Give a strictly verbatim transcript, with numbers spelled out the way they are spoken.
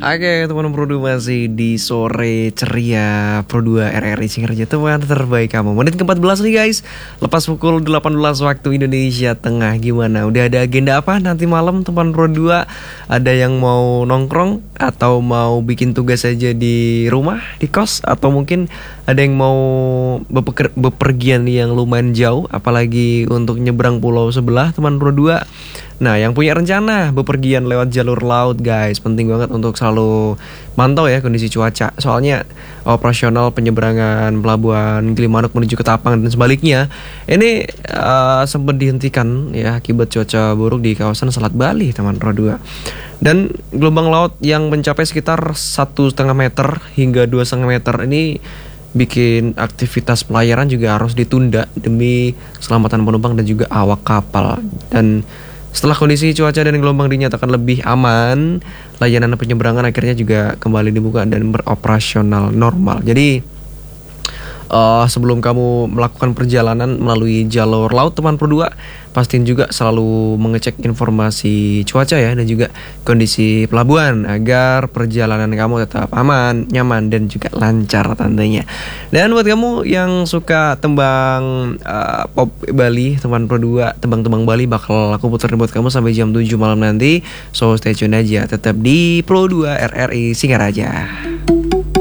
Oke, teman Pro dua masih di sore ceria Pro dua R R I Singaraja, teman terbaik kamu. Menit ke empat belas nih guys, lepas pukul delapan belas waktu Indonesia Tengah. Gimana? Udah ada agenda apa nanti malam teman Pro dua? Ada yang mau nongkrong atau mau bikin tugas aja di rumah, di kos, atau mungkin ada yang mau beper bepergian yang lumayan jauh, apalagi untuk nyebrang pulau sebelah teman Pro dua. Nah, yang punya rencana bepergian lewat jalur laut guys, penting banget untuk selalu mantau ya kondisi cuaca. Soalnya operasional penyeberangan pelabuhan Gilimanuk menuju ke Tapang dan sebaliknya ini uh, sempat dihentikan ya akibat cuaca buruk di kawasan Selat Bali teman Pro dua. Dan gelombang laut yang mencapai sekitar satu setengah meter hingga dua setengah meter ini bikin aktivitas pelayaran juga harus ditunda demi keselamatan penumpang dan juga awak kapal. Dan setelah kondisi cuaca dan gelombang dinyatakan lebih aman, layanan penyeberangan akhirnya juga kembali dibuka dan beroperasional normal. Jadi uh, sebelum kamu melakukan perjalanan melalui jalur laut teman Pro dua, pastiin juga selalu mengecek informasi cuaca ya dan juga kondisi pelabuhan agar perjalanan kamu tetap aman, nyaman dan juga lancar tentunya. Dan buat kamu yang suka tembang uh, pop Bali teman Pro dua, tembang-tembang Bali bakal aku puterin buat kamu sampai jam tujuh malam nanti. So stay tune aja tetap di Pro dua R R I Singaraja.